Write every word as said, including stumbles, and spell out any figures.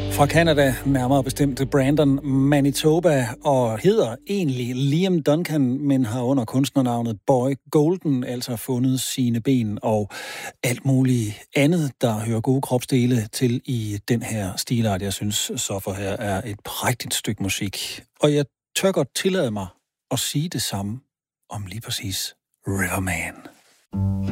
Fra Canada, nærmere bestemt Brandon, Manitoba, og hedder egentlig Liam Duncan, men har under kunstnernavnet Boy Golden altså fundet sine ben og alt muligt andet, der hører gode kropsdele til i den her stilart. Jeg synes, så for her er et prægtigt stykke musik. Og jeg tør godt tillade mig at sige det samme om lige præcis Riverman.